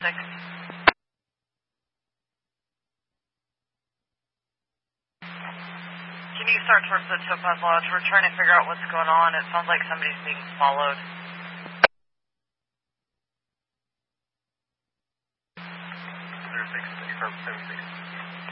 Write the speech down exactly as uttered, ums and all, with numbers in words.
six. Can you start towards the Topaz Lodge? We're trying to figure out what's going on. It sounds like somebody's being followed. zero six, confirm seven six.